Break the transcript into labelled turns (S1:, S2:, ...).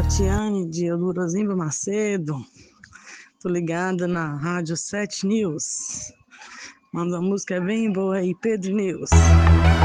S1: Tatiane de Eldorozimba Macedo. Tô ligada na Rádio 7 News. Manda uma música bem boa aí, Pedro News.